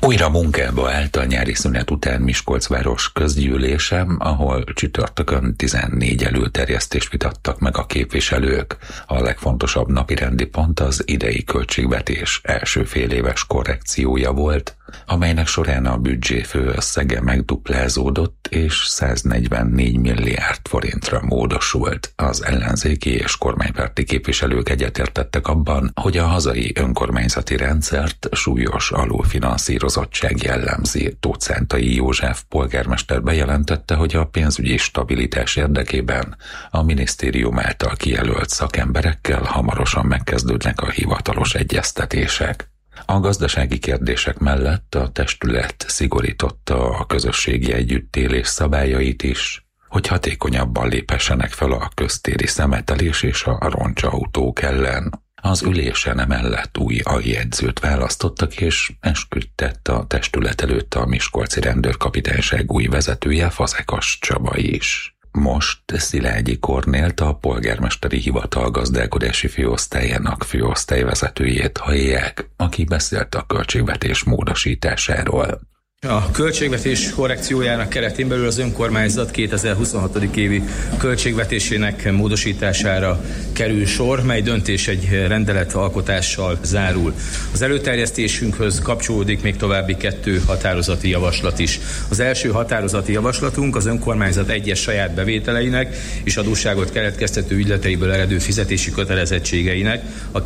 Újra munkába állt a nyári szünet után Miskolcváros közgyűlése, ahol csütörtökön 14 előterjesztést vitattak meg a képviselők. A legfontosabb napirendi pont az idei költségvetés első féléves korrekciója volt, amelynek során a büdzsé főösszege megduplázódott és 144 milliárd forintra módosult. Az ellenzéki és kormánypárti képviselők egyetértettek abban, hogy a hazai önkormányzati rendszert súlyos alulfinanszírozottság jellemzi. Tóth Szántai József polgármester bejelentette, hogy a pénzügyi stabilitás érdekében a minisztérium által kijelölt szakemberekkel hamarosan megkezdődnek a hivatalos egyeztetések. A gazdasági kérdések mellett a testület szigorította a közösségi együttélés szabályait is, hogy hatékonyabban léphessenek fel a köztéri szemetelés és a roncsautók ellen. Az ülésen emellett új aljegyzőt választottak, és esküdtett a testület előtt a miskolci rendőrkapitányság új vezetője, Fazekas Csaba is. Most Szilágyi Kornélt, a polgármesteri hivatal gazdálkodási főosztályának főosztályvezetőjét hallják, aki beszélt a költségvetés módosításáról. A költségvetés korrekciójának keretén belül az önkormányzat 2026. évi költségvetésének módosítására kerül sor, mely döntés egy rendelet alkotással zárul. Az előterjesztésünkhöz kapcsolódik még további 2 határozati javaslat is. Az első határozati javaslatunk az önkormányzat egyes saját bevételeinek és adósságot keletkeztető ügyleteiből eredő fizetési kötelezettségeinek a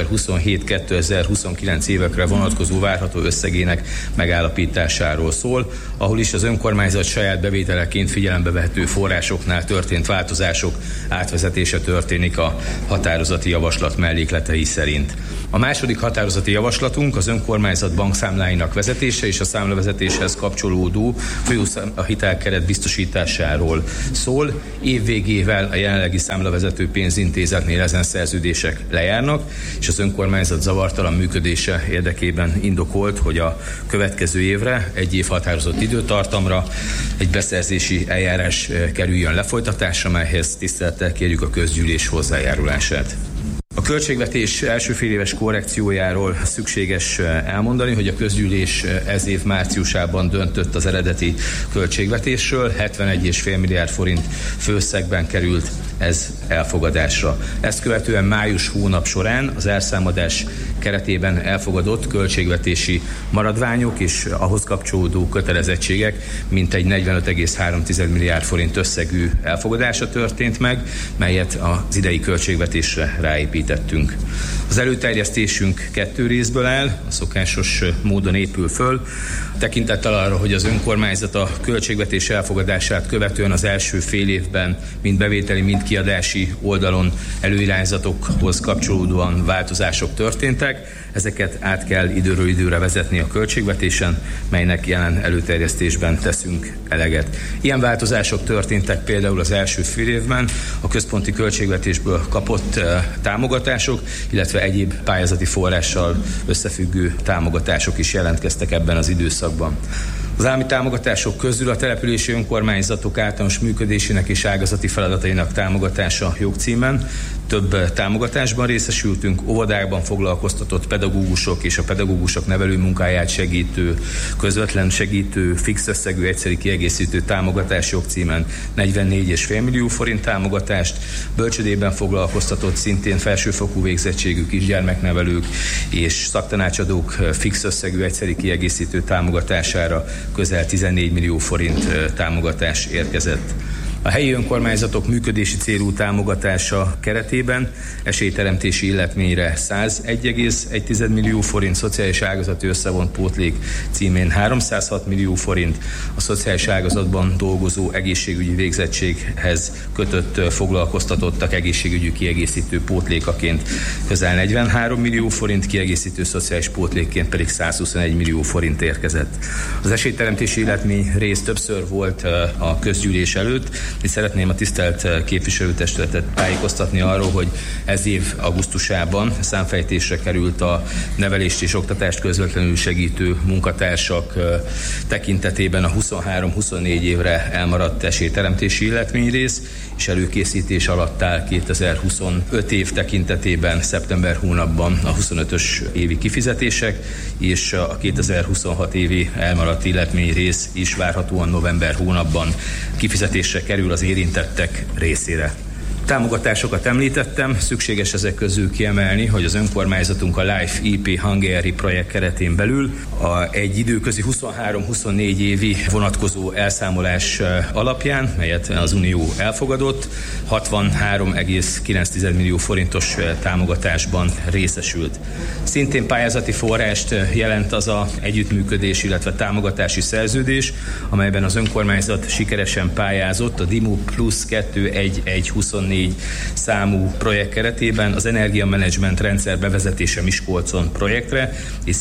2027-2029 évekre vonatkozó várható összegének megállapítására szól, ahol is az önkormányzat saját bevételeként figyelembe vehető forrásoknál történt változások átvezetése történik a határozati javaslat mellékletei szerint. A második határozati javaslatunk az önkormányzat bankszámláinak vezetése és a számlavezetéshez kapcsolódó hitelkeret biztosításáról szól. Év végével a jelenlegi számlavezető pénzintézetnél ezen szerződések lejárnak, és az önkormányzat zavartalan működése érdekében indokolt, hogy a következő évre egy év határozott időtartamra egy beszerzési eljárás kerüljön lefolytatásra, melyhez tisztelettel kérjük a közgyűlés hozzájárulását. A költségvetés első féléves korrekciójáról szükséges elmondani, hogy a közgyűlés ez év márciusában döntött az eredeti költségvetésről, 71,5 milliárd forint főösszegben került ez elfogadásra. Ezt követően május hónap során az elszámadás keretében elfogadott költségvetési maradványok és ahhoz kapcsolódó kötelezettségek mintegy 45,3 milliárd forint összegű elfogadása történt meg, melyet az idei költségvetésre ráépítettünk. Az előterjesztésünk 2 részből áll, a szokásos módon épül föl, tekintettel arra, hogy az önkormányzat a költségvetés elfogadását követően az első fél évben mind bevételi, mind kiadási oldalon előirányzatokhoz kapcsolódóan változások történtek. Ezeket át kell időről időre vezetni a költségvetésen, melynek jelen előterjesztésben teszünk eleget. Ilyen változások történtek például az első fél évben a központi költségvetésből kapott támogatások, illetve egyéb pályázati forrással összefüggő támogatások is jelentkeztek ebben az időszakban. Az állami támogatások közül a települési önkormányzatok általános működésének és ágazati feladatainak támogatása jogcímen több támogatásban részesültünk, óvodákban foglalkoztatott pedagógusok és a pedagógusok nevelő munkáját segítő, közvetlen segítő, fix összegű egyszeri kiegészítő támogatás jogcímen 44,5 millió forint támogatást, bölcsödében foglalkoztatott szintén felsőfokú végzettségű kisgyermeknevelők és szaktanácsadók fix összegű egyszeri kiegészítő támogatására közel 14 millió forint támogatás érkezett. A helyi önkormányzatok működési célú támogatása keretében esélyteremtési illetményre 101,1 millió forint, szociális ágazati összevont pótlék címén 306 millió forint, a szociális ágazatban dolgozó egészségügyi végzettséghez kötött foglalkoztatottak egészségügyi kiegészítő pótlékaként közel 43 millió forint, kiegészítő szociális pótlékként pedig 121 millió forint érkezett. Az esélyteremtési illetmény rész többször volt a közgyűlés előtt, és szeretném a tisztelt képviselőtestületet tájékoztatni arról, hogy ez év augusztusában számfejtésre került a nevelést és oktatást közvetlenül segítő munkatársak tekintetében a 23-24 évre elmaradt esélyteremtési illetményrész, és előkészítés alatt áll 2025 év tekintetében szeptember hónapban a 25-ös évi kifizetések, és a 2026 évi elmaradt illetmény rész is várhatóan november hónapban kifizetésre kerül az érintettek részére. Támogatásokat említettem, szükséges ezek közül kiemelni, hogy az önkormányzatunk a Life EP Hungary projekt keretén belül egy időközi 23-24 évi vonatkozó elszámolás alapján, melyet az Unió elfogadott, 63,9 millió forintos támogatásban részesült. Szintén pályázati forrást jelent az a együttműködés, illetve támogatási szerződés, amelyben az önkormányzat sikeresen pályázott a DIMU Plus 21124 számú projekt keretében az energiamenedzsment rendszer bevezetése Miskolcon projektre, és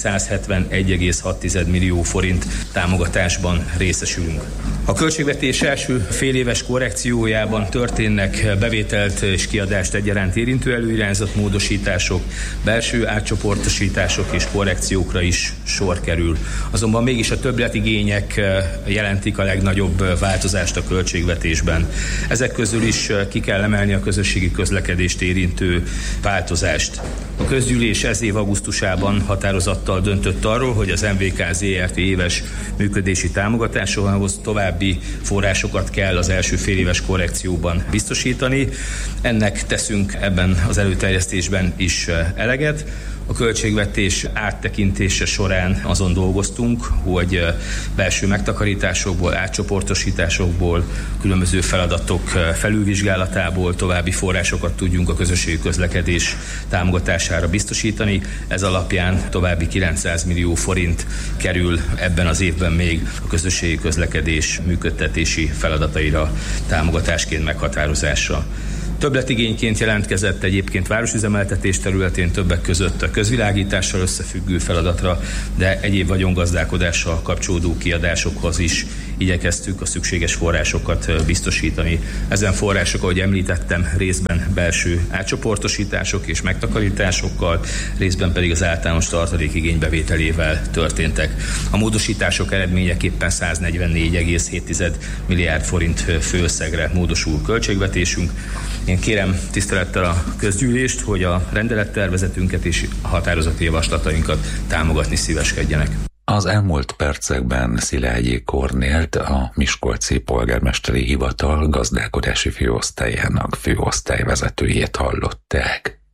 171,6 millió forint támogatásban részesülünk. A költségvetés első féléves korrekciójában történnek bevételt és kiadást egyaránt érintő előirányzatmódosítások, belső átcsoportosítások és korrekciókra is sor kerül. Azonban mégis a többletigények jelentik a legnagyobb változást a költségvetésben. Ezek közül is ki kell emelni a közösségi közlekedést érintő változást. A közgyűlés ez év augusztusában határozattal döntött arról, hogy az MVK Zrt. Éves működési támogatásához további forrásokat kell az első féléves korrekcióban biztosítani. Ennek teszünk ebben az előterjesztésben is eleget. A költségvetés áttekintése során azon dolgoztunk, hogy belső megtakarításokból, átcsoportosításokból, különböző feladatok felülvizsgálatából további forrásokat tudjunk a közösségi közlekedés támogatására biztosítani. Ez alapján további 900 millió forint kerül ebben az évben még a közösségi közlekedés működtetési feladataira támogatásként meghatározásra. Többletigényként jelentkezett egyébként városüzemeltetés területén többek között a közvilágítással összefüggő feladatra, de egyéb vagyongazdálkodással kapcsolódó kiadásokhoz is igyekeztük a szükséges forrásokat biztosítani. Ezen források, ahogy említettem, részben belső átcsoportosítások és megtakarításokkal, részben pedig az általános tartalék igénybevételével történtek. A módosítások eredményeképpen 144,7 milliárd forint főösszegre módosul költségvetésünk. Én kérem tisztelettel a közgyűlést, hogy a rendelettervezetünket és a határozati javaslatainkat támogatni szíveskedjenek. Az elmúlt percekben Szilágyi Kornélt, a Miskolci Polgármesteri Hivatal gazdálkodási főosztályának főosztályvezetőjét hallották.